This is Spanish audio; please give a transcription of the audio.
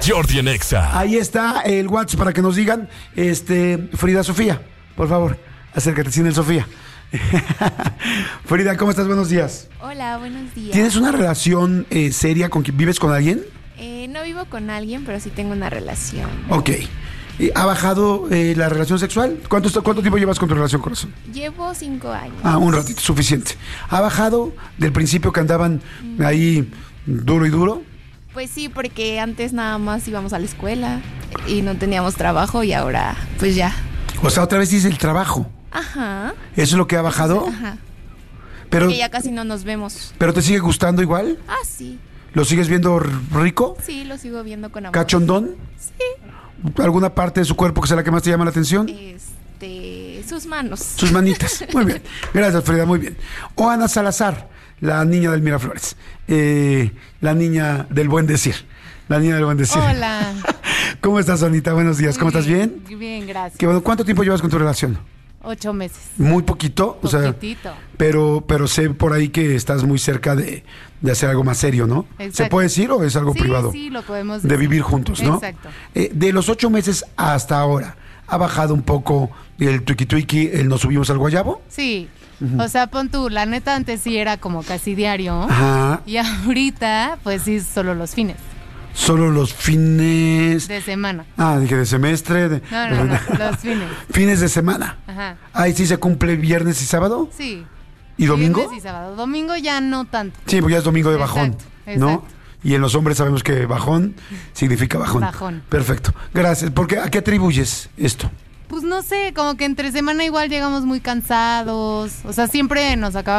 Jordi en Exa. Ahí está el WhatsApp para que nos digan, Frida Sofía, por favor, acércate, sin el Sofía. Frida, ¿cómo estás? Buenos días. Hola, buenos días. ¿Tienes una relación seria con quien vives con alguien? No vivo con alguien, pero sí tengo una relación. Ok. ¿Ha bajado la relación sexual? ¿Cuánto tiempo llevas con tu relación, corazón? Llevo 5 años. Un ratito, suficiente. ¿Ha bajado del principio que andaban ahí duro y duro? Pues sí, porque antes nada más íbamos a la escuela y no teníamos trabajo y ahora pues ya. O sea, otra vez dice el trabajo. Ajá. ¿Eso es lo que ha bajado? Ajá. Pero, porque ya casi no nos vemos. ¿Pero te sigue gustando igual? Sí. ¿Lo sigues viendo rico? Sí, lo sigo viendo con amor. ¿Cachondón? Sí. ¿Alguna parte de su cuerpo que sea la que más te llama la atención? Sus manos. Sus manitas. Muy bien. Gracias, Frida, muy bien. O Ana Salazar, la niña del Miraflores. La niña del buen decir. La niña del buen decir. Hola. ¿Cómo estás, Anita? Buenos días. ¿Cómo estás? ¿Bien? Bien, gracias. Qué bueno. ¿Cuánto tiempo llevas con tu relación? 8 meses. Muy poquito. Poquitito. Pero sé por ahí que estás muy cerca de hacer algo más serio, ¿no? Exacto. ¿Se puede decir o es algo privado? Sí, lo podemos decir. De vivir juntos, ¿no? Exacto. De los 8 meses hasta ahora, ¿ha bajado un poco el tuiki-tuiki, el nos subimos al guayabo? Sí. O sea, pon tú, la neta antes sí era como casi diario. Ajá. Y ahorita, pues sí, solo los fines. Solo los fines... De semana. Dije de semestre. No, los fines. Fines de semana. Ajá. Ahí sí se cumple viernes y sábado. Sí. ¿Y domingo? Viernes y sábado. Domingo ya no tanto. Sí, pues ya es domingo de bajón, Exacto, ¿no? exacto. Y en los hombres sabemos que bajón significa bajón. Bajón. Perfecto. Gracias. ¿A qué atribuyes esto? Pues no sé, como que entre semana igual llegamos muy cansados. O sea, siempre nos acabamos